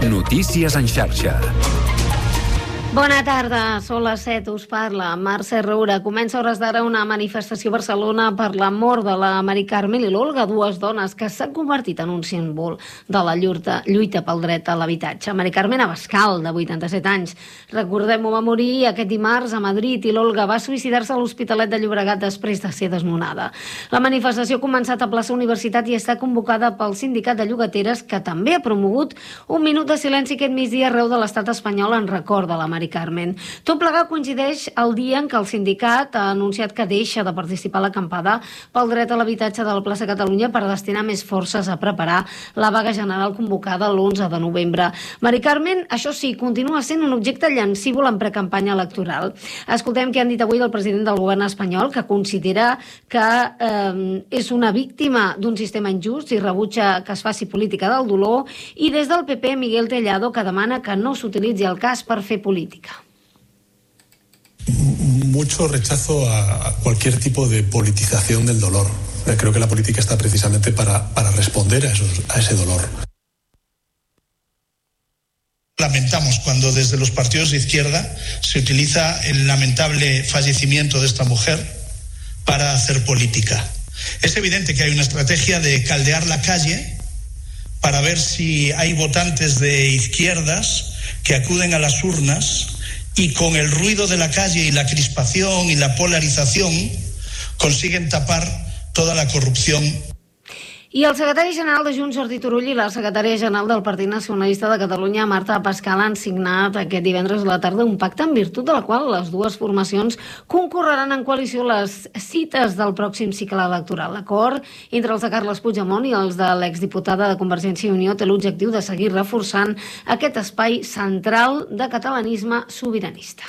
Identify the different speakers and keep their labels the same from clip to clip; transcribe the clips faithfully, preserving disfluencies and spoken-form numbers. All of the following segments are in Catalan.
Speaker 1: Notícies en xarxa.
Speaker 2: Bona tarda, són les set, us parla Mercè Roura. Comença a hores d'ara una manifestació a Barcelona per la mort de la Mari Carmen i l'Olga, dues dones que s'han convertit en un símbol de la lluita, lluita pel dret a l'habitatge. Mari Carmen Abascal, de vuitanta-set anys. Recordem-ho, va morir aquest dimarts a Madrid i l'Olga va suïcidar-se a l'Hospitalet de Llobregat després de ser desnonada. La manifestació ha començat a plaça Universitat i està convocada pel Sindicat de Llogateres, que també ha promogut un minut de silenci aquest migdia arreu de l'estat espanyol en record de la Mari Carmen. Tot plegat coincideix el dia en què el sindicat ha anunciat que deixa de participar a l'acampada pel dret a l'habitatge de la plaça Catalunya per destinar més forces a preparar la vaga general convocada l'onze de novembre. Mari Carmen, això sí, continua sent un objecte llancívol en precampanya electoral. Escoltem què han dit avui del president del govern espanyol, que considera que eh, és una víctima d'un sistema injust i rebutja que es faci política del dolor, i des del P P, Miguel Tellado, que demana que no s'utilitzi el cas per fer política.
Speaker 3: Mucho rechazo a cualquier tipo de politización del dolor. Creo que la política está precisamente para, para responder a, esos, a ese dolor.
Speaker 4: Lamentamos cuando desde los partidos de izquierda se utiliza el lamentable fallecimiento de esta mujer para hacer política. Es evidente que hay una estrategia de caldear la calle para ver si hay votantes de izquierdas que acuden a las urnas y con el ruido de la calle y la crispación y la polarización consiguen tapar toda la corrupción.
Speaker 2: I el secretari general de Junts, Jordi Turull, i la secretària general del Partit Nacionalista de Catalunya, Marta Pascal, han signat aquest divendres a la tarda un pacte en virtut de la qual les dues formacions concorreran en coalició les cites del pròxim cicle electoral. L'acord entre els de Carles Puigdemont i els de l'exdiputada de Convergència i Unió té l'objectiu de seguir reforçant aquest espai central de catalanisme sobiranista.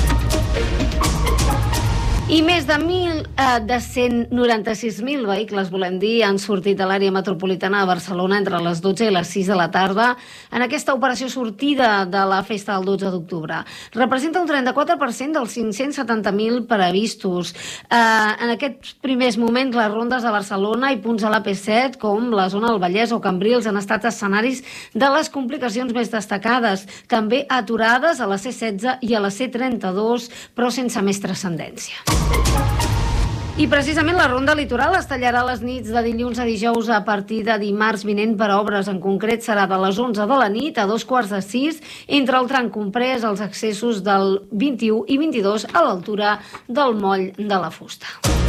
Speaker 2: I més de, mil, eh, de cent noranta-sis mil vehicles, volem dir, han sortit de l'àrea metropolitana de Barcelona entre les dotze i les sis de la tarda en aquesta operació sortida de la festa del dotze d'octubre. Representa un trenta-quatre per cent dels cinc-cents setanta mil previstos. Eh, en aquests primers moments, les rondes de Barcelona i punts a l'A P set, com la zona del Vallès o Cambrils, han estat escenaris de les complicacions més destacades, també aturades a la C setze i a la C trenta-dos, però sense més transcendència. I precisament la ronda litoral es tallarà les nits de dilluns a dijous a partir de dimarts vinent per obres. En concret serà de les onze de la nit a dos quarts de sis entre el tram comprès als accessos del vint-i-u i vint-i-dos a l'altura del moll de la Fusta.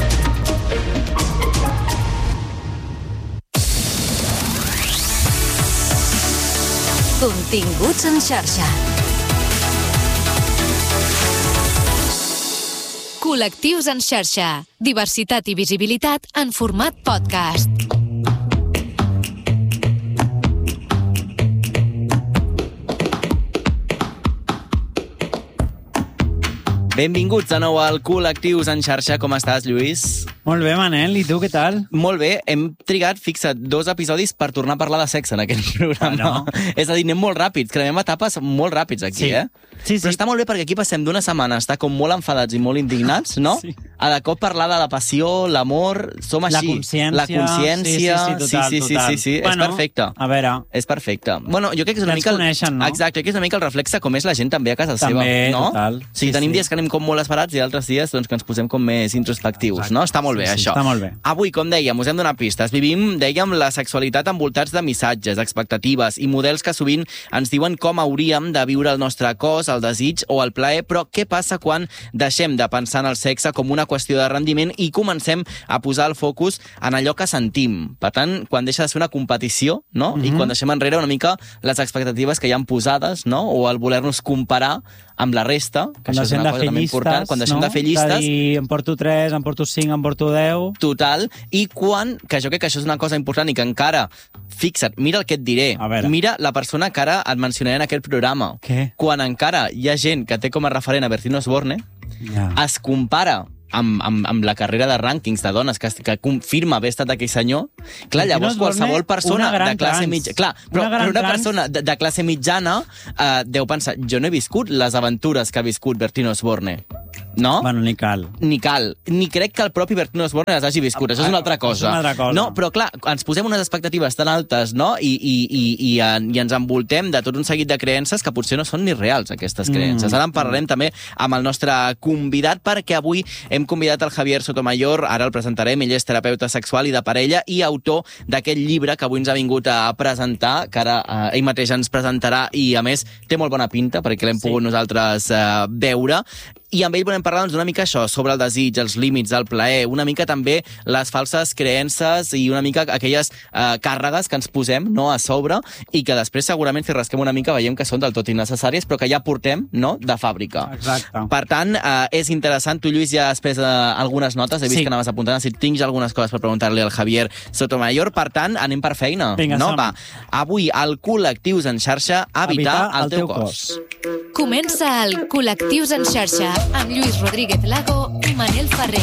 Speaker 5: Continguts en xarxa. Col·lectius en xarxa. Diversitat i visibilitat en format podcast.
Speaker 6: Benvinguts de nou al Col·lectius en xarxa. Com estàs, Lluís?
Speaker 7: Molt bé, Manel. I tu, què tal?
Speaker 6: Molt bé. Hem trigat, fixa't, dos episodis per tornar a parlar de sexe en aquest programa. Ah, no? És a dir, anem molt ràpids. Cremem etapes molt ràpids aquí, sí. eh?
Speaker 7: Sí, sí.
Speaker 6: Però està molt bé perquè aquí passem d'una setmana a estar com molt enfadats i molt indignats, no? Sí. A de cop parlar de la passió, l'amor, som així.
Speaker 7: La consciència.
Speaker 6: La consciència.
Speaker 7: Sí, sí, sí, total,
Speaker 6: sí, sí,
Speaker 7: total.
Speaker 6: sí, sí, sí.
Speaker 7: Bueno,
Speaker 6: és perfecte.
Speaker 7: A veure.
Speaker 6: És perfecte. Bueno, jo crec que és una
Speaker 7: ja
Speaker 6: mica...
Speaker 7: ens coneixen, no?
Speaker 6: Exacte, que és una mica el reflexe com és la gent també a casa
Speaker 7: també,
Speaker 6: seva, no?
Speaker 7: Total.
Speaker 6: Sí,
Speaker 7: sí,
Speaker 6: tenim
Speaker 7: sí.
Speaker 6: dies que anem com molt esperats i altres dies doncs, que ens posem com més introspectius, exacte. No? Està molt bé,
Speaker 7: sí, sí,
Speaker 6: això.
Speaker 7: Està molt bé.
Speaker 6: Avui, com dèiem, us hem donat pistes. Vivim, dèiem, la sexualitat envoltats de missatges, expectatives i models que sovint ens diuen com hauríem de viure el nostre cos, el desig o el plaer, però què passa quan deixem de pensar en el sexe com una qüestió de rendiment i comencem a posar el focus en allò que sentim? Per tant, quan deixa de ser una competició, no? Mm-hmm. I quan deixem enrere una mica les expectatives que hi ha posades, no? O el voler-nos comparar amb la resta, que
Speaker 7: quan
Speaker 6: això és una cosa també important, quan deixem
Speaker 7: no?
Speaker 6: de fer llistes.
Speaker 7: De dir, em porto tres, em porto cinc, em porto deu...
Speaker 6: Total, i quan, que jo crec que això és una cosa important i que encara, fixa't, mira el que et diré, mira la persona que ara et mencionaré en aquest programa.
Speaker 7: Què?
Speaker 6: Quan encara hi ha gent que té com a referent a Bertino Osborne,
Speaker 7: ja.
Speaker 6: es compara amb, amb, amb la carrera de rànquings de dones que, que confirma haver estat aquell senyor, clar, llavors qualsevol persona de classe mitjana... Clar, però una, una persona de, de classe mitjana eh, deu pensar, jo no he viscut les aventures que ha viscut Bertino Osborne. no?
Speaker 7: Bueno, ni cal.
Speaker 6: Ni cal. Ni crec que el propi Bertino Osborne les hagi viscut. Això és una altra cosa.
Speaker 7: És una altra cosa.
Speaker 6: No, però clar, ens posem unes expectatives tan altes, no? I, i, i, i, i ens envoltem de tot un seguit de creences que potser no són ni reals, aquestes creences. Mm. Ara en parlarem també amb el nostre convidat, perquè avui hem convidat el Javier Sotomayor, ara el presentarem, ell és terapeuta sexual i de parella i autor d'aquest llibre que avui ens ha vingut a presentar, que ara eh, ell mateix ens presentarà i, a més, té molt bona pinta, perquè l'hem sí. pogut nosaltres eh, veure. I amb ell volem parlar doncs, una mica això, sobre el desig, els límits, el plaer, una mica també les falses creences i una mica aquelles eh, càrregues que ens posem, no, a sobre i que després segurament, si rasquem una mica, veiem que són del tot innecessàries, però que ja portem, no?, de fàbrica.
Speaker 7: Exacte.
Speaker 6: Per tant, eh, és interessant. Tu, Lluís, ja has pres eh, algunes notes, he vist sí. que anaves apuntant, si tinc algunes coses per preguntar-li al Javier Sotomayor. Per tant, anem per feina.
Speaker 7: Vinga,
Speaker 6: no?
Speaker 7: som.
Speaker 6: Va. Avui, al Col·lectius en xarxa, Habitar, Habitar el, el teu cos. cos.
Speaker 5: Comença el Col·lectius en xarxa amb Lluís Rodríguez Lago i Manel Ferrer.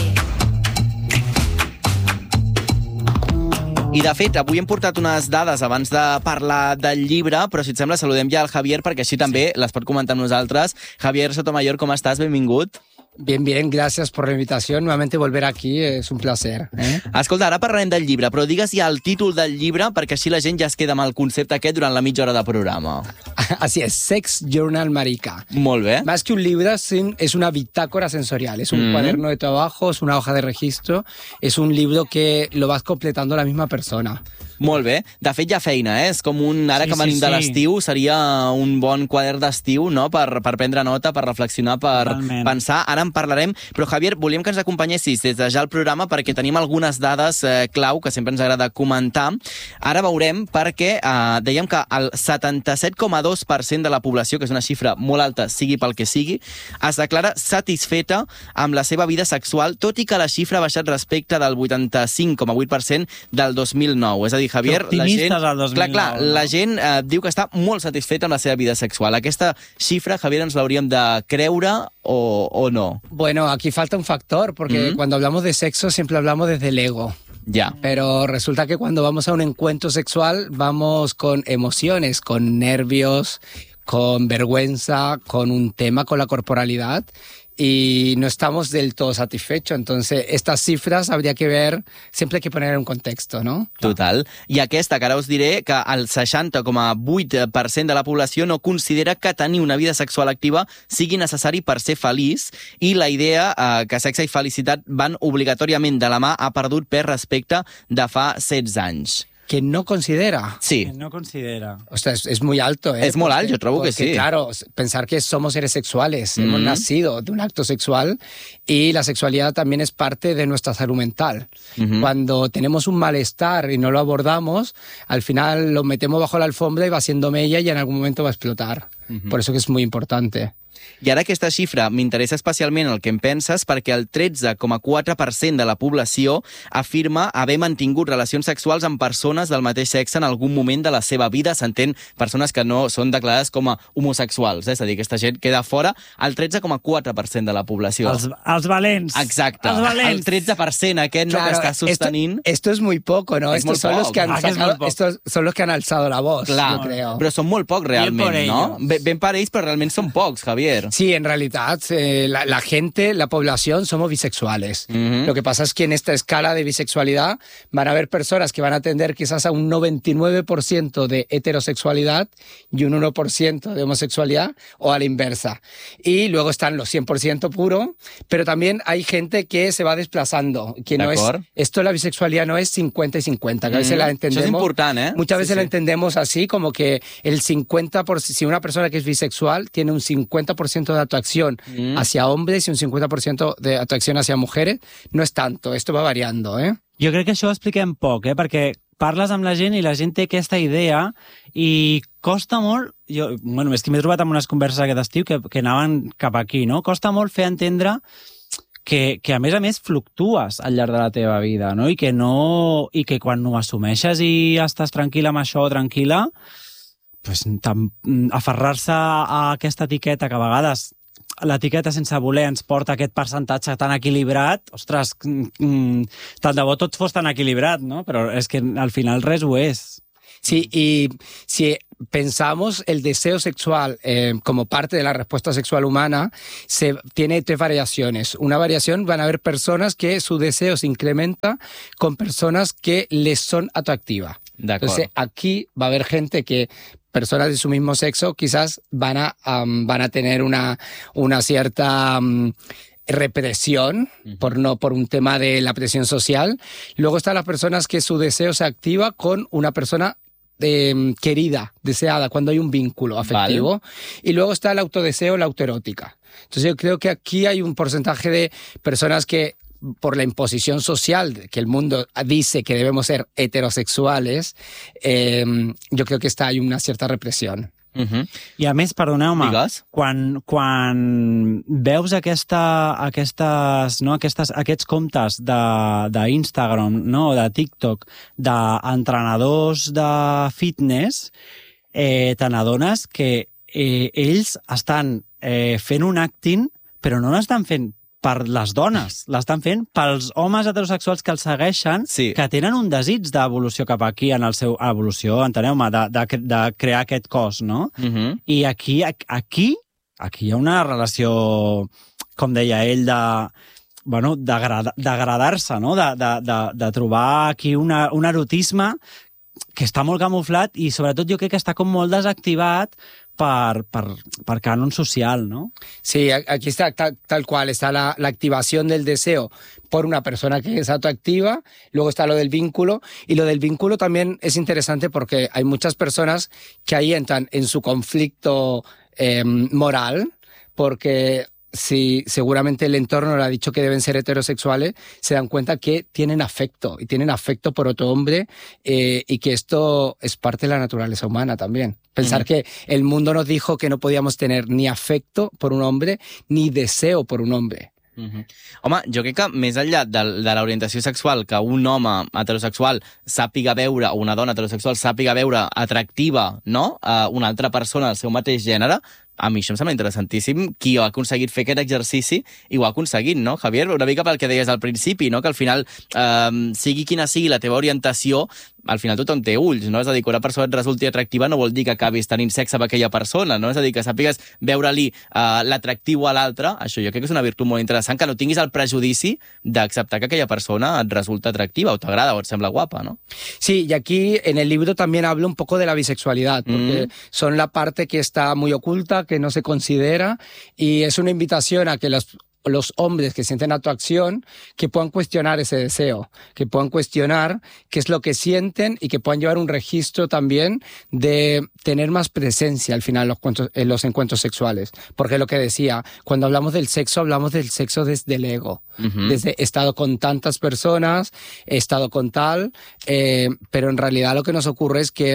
Speaker 6: I, de fet, avui hem portat unes dades abans de parlar del llibre, però, si et sembla, saludem ja el Javier, perquè així també sí. les pot comentar amb nosaltres. Javier Sotomayor, com estàs? Benvingut.
Speaker 1: Bien, bien, gracias por la invitación. Nuevamente volver aquí es un placer. ¿eh?
Speaker 6: Escolta, ara parlarem del llibre, però digues ja el títol del llibre perquè així la gent ja es queda amb el concepte aquest durant la mitja hora de programa.
Speaker 1: Así es, Sex Journal Marica.
Speaker 6: Molt bé.
Speaker 1: Más que un libro, es una bitácora sensorial, es un mm. cuaderno de trabajo, es una hoja de registro, es un libro que lo vas completando la misma persona.
Speaker 6: Molt bé. De fet, hi ha feina, eh? És com un... Ara sí, que venim sí, sí. de l'estiu, seria un bon quadern d'estiu, no?, per, per prendre nota, per reflexionar, per Totalment. pensar. Ara en parlarem. Però, Javier, volíem que ens acompanyessis des de ja al programa perquè tenim algunes dades eh, clau que sempre ens agrada comentar. Ara veurem perquè eh, dèiem que el setanta-set coma dos per cent de la població, que és una xifra molt alta, sigui pel que sigui, es declara satisfeta amb la seva vida sexual, tot i que la xifra ha baixat respecte del vuitanta-cinc coma vuit per cent del dos mil nou. És a dir, Javier, la gent,
Speaker 7: al dos mil nou,
Speaker 6: clar, clar, no? la gent eh, diu que està molt satisfeta amb la seva vida sexual. Aquesta xifra, Javier, ens l'hauríem de creure o, o no?
Speaker 1: Bueno, aquí falta un factor, porque mm-hmm. cuando hablamos de sexo siempre hablamos desde el ego.
Speaker 6: Ya.
Speaker 1: Pero resulta que cuando vamos a un encuentro sexual vamos con emociones, con nervios, con vergüenza, con un tema con la corporalidad, y no estamos del todo satisfechos. Entonces, estas cifras habría que ver, siempre hay que poner en un contexto, ¿no?
Speaker 6: Total. I aquesta, que ara us diré, que el seixanta coma vuit per cent de la població no considera que tenir una vida sexual activa sigui necessari per ser feliç, i la idea eh, que sexe i felicitat van obligatòriament de la mà ha perdut per respecte de fa setze anys.
Speaker 1: Que no considera.
Speaker 6: Sí.
Speaker 7: Que no considera.
Speaker 1: O sea, es, es muy alto, ¿eh?
Speaker 6: Es muy alto, yo creo
Speaker 1: porque,
Speaker 6: que sí.
Speaker 1: Claro, pensar que somos seres sexuales, mm-hmm. hemos nacido de un acto sexual y la sexualidad también es parte de nuestra salud mental. Mm-hmm. Cuando tenemos un malestar y no lo abordamos, al final lo metemos bajo la alfombra y va siendo mella y en algún momento va a explotar. Mm-hmm. Por eso que es muy importante.
Speaker 6: I ara aquesta xifra m'interessa especialment el que em penses, perquè el tretze coma quatre per cent de la població afirma haver mantingut relacions sexuals amb persones del mateix sexe en algun moment de la seva vida. S'entén persones que no són declarades com a homosexuals, eh? És a dir, aquesta gent queda fora. El tretze coma quatre per cent de la població.
Speaker 7: Els, els valents.
Speaker 6: Exacte.
Speaker 7: Els valents.
Speaker 6: El tretze per cent aquest claro, no que està sostenint.
Speaker 1: Esto, esto es muy poco, ¿no?
Speaker 6: Es
Speaker 1: estos son
Speaker 6: poc.
Speaker 1: los que han
Speaker 7: ah,
Speaker 1: sacado,
Speaker 7: que
Speaker 1: estos son los que han alzado la voz,
Speaker 6: Clar,
Speaker 1: yo creo.
Speaker 6: Però són molt pocs realment, no? Ben, ben per ells, però realment són pocs, Javier.
Speaker 1: Sí, en realidad eh, la, la gente, la población, somos bisexuales. Uh-huh. Lo que pasa es que en esta escala de bisexualidad van a haber personas que van a tender quizás a un noventa y nueve por ciento de heterosexualidad y un uno por ciento de homosexualidad, o a la inversa. Y luego están los cien por ciento puro, pero también hay gente que se va desplazando. Que no es, esto, la bisexualidad no es cincuenta y cincuenta, que a veces uh-huh. la entendemos.
Speaker 6: Eso es importante, ¿eh?
Speaker 1: Muchas
Speaker 6: sí,
Speaker 1: veces
Speaker 6: sí.
Speaker 1: la entendemos así, como que el cincuenta por ciento, si una persona que es bisexual tiene un cincuenta por ciento de atracción mm. hacia hombres y un cincuenta por ciento de atracción hacia mujeres, no es tanto, esto va variando, ¿eh?
Speaker 7: Jo crec que això ho expliquem poc, eh? Perquè parles amb la gent i la gent té aquesta idea i costa molt, jo, bueno, és que m'he trobat amb unes converses aquest estiu que, que anaven cap aquí, no? Costa molt fer entendre que, que a més a més fluctues al llarg de la teva vida, no? I que no, i que quan ho assumeixes i estàs tranquil·la amb això, tranquil·la, pues, aferrar-se a aquesta etiqueta que a vegades l'etiqueta sense voler ens porta a aquest percentatge tan equilibrat, ostres, tant de bo tot fos tan equilibrat, no? Però és que al final res ho és.
Speaker 1: Sí, y si pensamos el deseo sexual eh, como parte de la respuesta sexual humana, se tiene tres variaciones. Una variación, van a haber personas que su deseo se incrementa con personas que les son atractivas. Entonces, aquí va a haber gente que, personas de su mismo sexo, quizás van a, um, van a tener una, una cierta um, represión, uh-huh. por, no, por un tema de la presión social. Luego están las personas que su deseo se activa con una persona eh, querida, deseada, cuando hay un vínculo afectivo. Vale. Y luego está el autodeseo, la autoerótica. Entonces yo creo que aquí hay un porcentaje de personas que, por la imposición social que el mundo dice que debemos ser heterosexuals, eh, jo crec que està, hay una certa repressió.
Speaker 7: Uh-huh. I a més, perdoneu-me, quan, quan veus aquesta, aquestes, no, aquestes, aquests comptes d'Instagram, no, de TikTok, d'entrenadors de fitness, eh, te n'adones que eh, ells estan eh, fent un acting, però no l'estan fent per les dones, l'estan fent pels homes heterosexuals que els segueixen, sí. que tenen un desig d'evolució cap aquí, en el seu evolució, enteneu-me, de, de, de crear aquest cos, no? Uh-huh. I aquí, aquí, aquí hi ha una relació, com deia ell, de, bueno, d'agradar-se, no? De, de, de, de trobar aquí una, un erotisme que està molt camuflat i sobretot jo crec que està com molt desactivat per, per, per canon social, ¿no?
Speaker 1: Sí, aquí está tal, tal cual, está la, la activación del deseo por una persona que es autoactiva, luego está lo del vínculo, y lo del vínculo también es interesante porque hay muchas personas que ahí entran en su conflicto eh, moral, porque si seguramente el entorno le ha dicho que deben ser heterosexuales, se dan cuenta que tienen afecto, y tienen afecto por otro hombre, eh, y que esto es parte de la naturaleza humana también. Pensar mm. que el mundo nos dijo que no podíamos tener ni afecto por un hombre, ni deseo por un hombre.
Speaker 6: Uh-huh. Home, jo crec que més enllà de, de l'orientació sexual, que un home heterosexual sàpiga veure, o una dona heterosexual sàpiga veure atractiva, no?, a una altra persona del seu mateix gènere, a mi això em sembla interessantíssim. Qui ha aconseguit fer aquest exercici i ho ha aconseguit, no, Javier? Una mica pel que deies al principi, no?, que al final, eh, sigui quina sigui la teva orientació, al final tothom té ulls, no? És a dir, que una persona et resulti atractiva no vol dir que acabis tenint sexe amb aquella persona, no? És a dir, que sàpigues veure-li uh, l'atractiu a l'altre, això jo crec que és una virtut molt interessant, que no tinguis el prejudici d'acceptar que aquella persona et resulta atractiva o t'agrada o et sembla guapa, ¿no?
Speaker 1: Sí, y aquí en el libro también hablo un poco de la bisexualidad, porque mm. son la parte que está muy oculta, que no se considera, y es una invitación a que los los hombres que sienten atracción, que puedan cuestionar ese deseo, que puedan cuestionar qué es lo que sienten y que puedan llevar un registro también de tener más presencia al final en los encuentros, en los encuentros sexuales. Porque lo que decía, cuando hablamos del sexo, hablamos del sexo desde el ego. Uh-huh. Desde he estado con tantas personas, he estado con tal, eh, pero en realidad lo que nos ocurre es que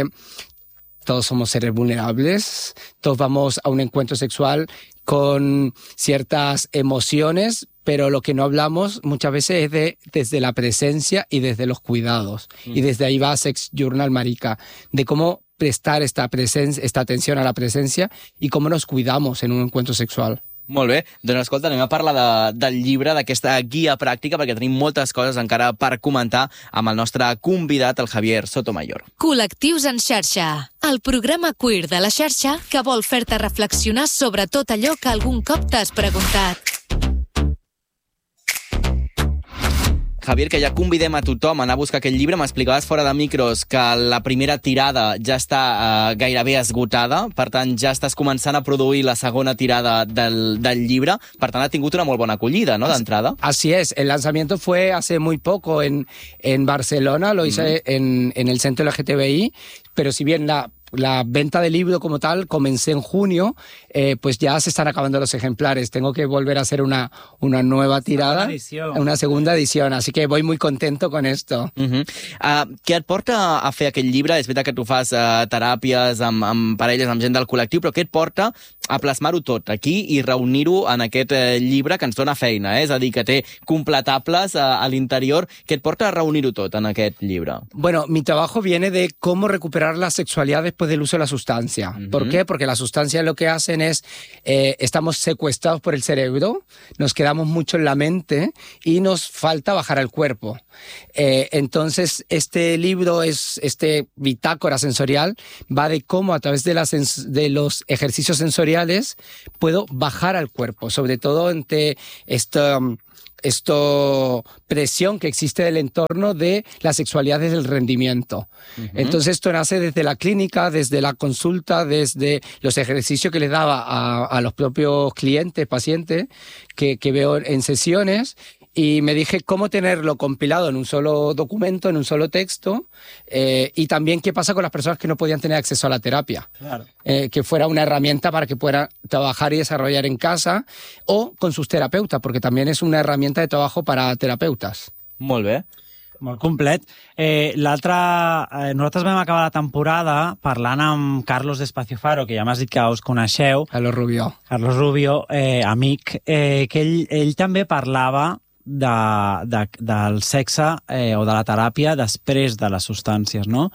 Speaker 1: todos somos seres vulnerables, todos vamos a un encuentro sexual con ciertas emociones, pero lo que no hablamos muchas veces es de desde la presencia y desde los cuidados. Mm. Y desde ahí va Sex Journal Marica, de cómo prestar esta, presencia, esta atención a la presencia y cómo nos cuidamos en un encuentro sexual.
Speaker 6: Molt bé, doncs escolta, anem a parlar de, del llibre, d'aquesta guia pràctica, perquè tenim moltes coses encara per comentar amb el nostre convidat, el Javier Sotomayor.
Speaker 5: Col·lectius en xarxa, el programa queer de la xarxa que vol fer-te reflexionar sobre tot allò que algun cop t'has preguntat.
Speaker 6: Javier, que ja convidem a tothom a anar a buscar aquest llibre. M'explicaves fora de micros que la primera tirada ja està eh, gairebé esgotada, per tant ja estàs començant a produir la segona tirada del, del llibre, per tant ha tingut una molt bona acollida, ¿no?, d'entrada.
Speaker 1: Así es, el lanzamiento fue hace muy poco en, en Barcelona, lo hice mm. en, en el centro L G T B I, pero si bien la La venta del libro como tal comencé en junio, eh, pues ya se están acabando los ejemplares. Tengo que volver a hacer una, una nueva tirada, una segunda edición, así que voy muy contento con esto.
Speaker 6: Uh-huh. uh, què et porta a fer aquest llibre? És veritat que tu fas uh, teràpies amb, amb parelles, amb gent del col·lectiu, però què et porta a plasmar-ho tot aquí i reunir-ho en aquest uh, llibre que ens dona feina, eh? És a dir, que té completables uh, a l'interior. Què et porta a reunir-ho tot en aquest llibre?
Speaker 1: Bueno, mi trabajo viene de cómo recuperar la sexualidad después del uso de la sustancia.
Speaker 6: Uh-huh.
Speaker 1: ¿Por qué? Porque las sustancias lo que hacen es, eh, estamos secuestrados por el cerebro, nos quedamos mucho en la mente y nos falta bajar al cuerpo. Eh, entonces, este libro, es este bitácora sensorial, va de cómo a través de, las, de los ejercicios sensoriales puedo bajar al cuerpo, sobre todo ante esta... esto presión que existe del entorno de la sexualidad desde el rendimiento. Uh-huh. Entonces esto nace desde la clínica, desde la consulta, desde los ejercicios que les daba a, a los propios clientes, pacientes, que, que veo en sesiones. Y me dije cómo tenerlo compilado en un solo documento, en un solo texto, eh, y también qué pasa con las personas que no podían tener acceso a la terapia.
Speaker 7: Claro.
Speaker 1: Eh, que fuera una herramienta para que puedan trabajar y desarrollar en casa o con sus terapeutas, porque también es una herramienta de trabajo para terapeutas.
Speaker 6: Molt bé.
Speaker 7: Molt complet. Eh, L'altre... Eh, nosaltres vam acabar la temporada parlant amb Carlos Despacifaro, que ja m'has dit que us coneixeu.
Speaker 1: Carlos Rubio.
Speaker 7: Carlos Rubio, eh, amic, eh, que ell, ell també parlava de, de, del sexe eh, o de la teràpia després de les substàncies, no?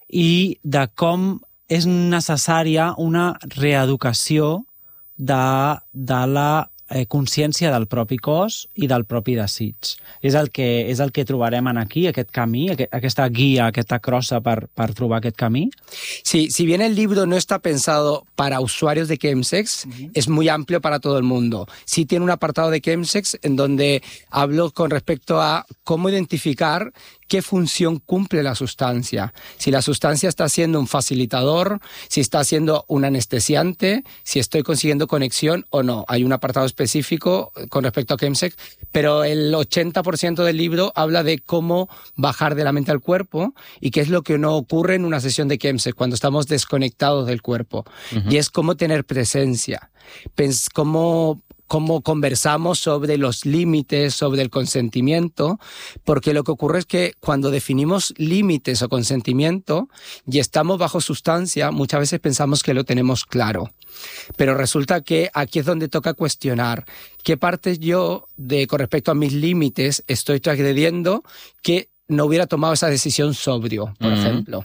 Speaker 7: I de com és necessària una reeducació de, de la eh, consciència del propi cos i del propi desig. És el que, és el que trobarem en aquí, aquest camí, aquest, aquesta guia, aquesta crossa per, per trobar aquest camí?
Speaker 1: Sí, si bien el libro no está pensado para usuarios de chemsex, uh-huh. es muy amplio para todo el mundo. Sí tiene un apartado de chemsex en donde hablo con respecto a cómo identificar qué función cumple la sustancia. Si la sustancia está siendo un facilitador, si está siendo un anestesiante, si estoy consiguiendo conexión o no. Hay un apartado específico con respecto a chemsex, pero el ochenta por ciento del libro habla de cómo bajar de la mente al cuerpo y qué es lo que no ocurre en una sesión de chemsex cuando estamos desconectados del cuerpo. Uh-huh. Y es cómo tener presencia, Pens- cómo... cómo conversamos sobre los límites, sobre el consentimiento, porque lo que ocurre es que cuando definimos límites o consentimiento y estamos bajo sustancia, muchas veces pensamos que lo tenemos claro. Pero resulta que aquí es donde toca cuestionar qué partes yo, de, con respecto a mis límites, estoy transgrediendo que no hubiera tomado esa decisión sobrio, por uh-huh. ejemplo.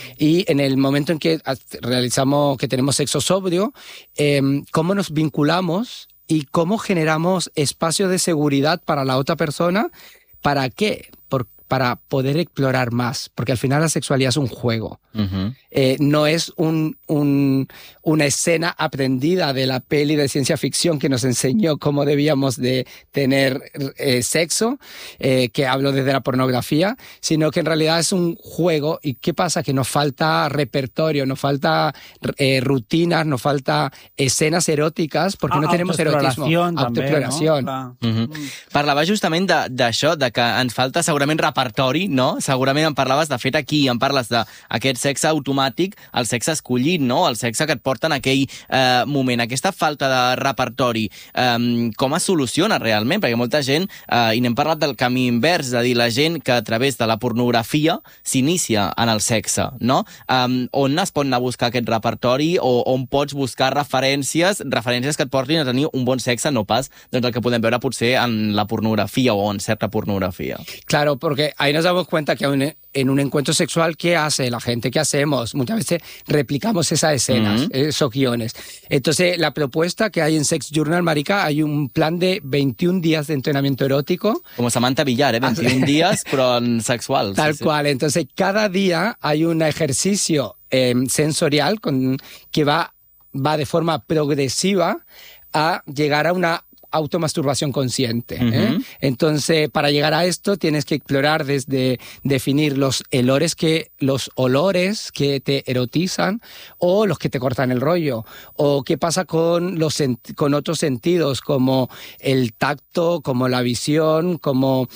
Speaker 1: Y en el momento en que realizamos, que tenemos sexo sobrio, eh, ¿cómo nos vinculamos? Y cómo generamos espacio de seguridad para la otra persona. ¿Para qué? Por, para poder explorar más. Porque al final la sexualidad es un juego. Uh-huh. Eh, no es un, un, una escena aprendida de la peli de ciencia ficción que nos enseñó cómo debíamos de tener eh, sexo, eh, que hablo desde la pornografía, sino que en realidad es un juego. ¿Y qué pasa? Que nos falta repertorio, nos falta eh, rutinas, nos falta escenas eróticas, porque ah, no tenemos erotismo.
Speaker 7: Autoexploració,
Speaker 6: no? Uh-huh. Mm. Parlava justament d'això, de, de que ens falta segurament repertori, no? Segurament en parlaves, de fet aquí en parles d'aquest sexe automàtic, el sexe escollit, no? El sexe que et porta en aquell eh, moment. Aquesta falta de repertori, eh, com es soluciona realment? Perquè molta gent, eh, i n'hem parlat del camí invers, és a dir, la gent que a través de la pornografia s'inicia en el sexe, no? Eh, on es pot anar a buscar aquest repertori o on pots buscar referències, referències que et portin a tenir un bon sexe, no pas doncs, el que podem veure potser en la pornografia o en certa pornografia.
Speaker 1: Claro, porque ahí nos damos cuenta que en un encuentro sexual, ¿qué hace la gente? ¿Qué hacemos? Muchas veces replicamos esas escenas, uh-huh. esos guiones. Entonces, la propuesta que hay en Sex Journal, marica, hay un plan de veintiún días de entrenamiento erótico.
Speaker 6: Como Samantha Villar, ¿eh? veintiún días, pero en sexual.
Speaker 1: Tal
Speaker 6: sí,
Speaker 1: cual.
Speaker 6: Sí.
Speaker 1: Entonces, cada día hay un ejercicio eh, sensorial con, que va, va de forma progresiva a llegar a una automasturbación consciente. Uh-huh. ¿eh? Entonces, para llegar a esto tienes que explorar desde definir los olores que, los olores que te erotizan o los que te cortan el rollo, o qué pasa con, los, con otros sentidos como el tacto, como la visión, como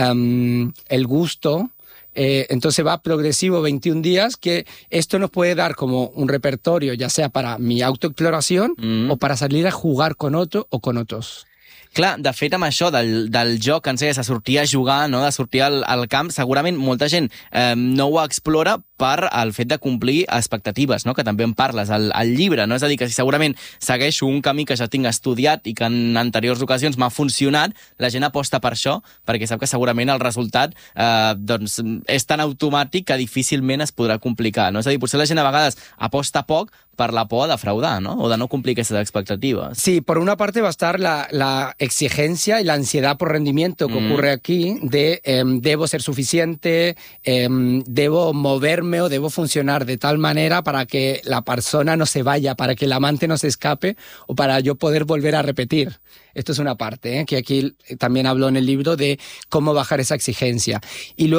Speaker 1: um, el gusto. Eh, entonces va progresivo veintiún días, que esto nos puede dar como un repertorio, ya sea para mi autoexploración mm. o para salir a jugar con otro o con otros.
Speaker 6: Clar, de fet, amb això del, del joc en sèries, de sortir a jugar, no? De sortir al, al camp, segurament molta gent eh, no ho explora per el fet de complir expectatives, no? Que també en parles al, al llibre, no? És a dir, que si segurament segueixo un camí que ja tinc estudiat i que en anteriors ocasions m'ha funcionat, la gent aposta per això, perquè sap que segurament el resultat eh, doncs, és tan automàtic que difícilment es podrà complicar, no? És a dir, potser la gent a vegades aposta poc per la por de defraudar, ¿no? O de no cumplir esas expectativas.
Speaker 1: Sí, por una parte va a estar la, la exigencia y la ansiedad por rendimiento que mm. ocurre aquí de eh, debo ser suficiente, eh, debo moverme o debo funcionar de tal manera para que la persona no se vaya, para que el amante no se escape o para yo poder volver a repetir. Esto es una parte, ¿eh? Que aquí también hablo en el libro de cómo bajar esa exigencia. Y luego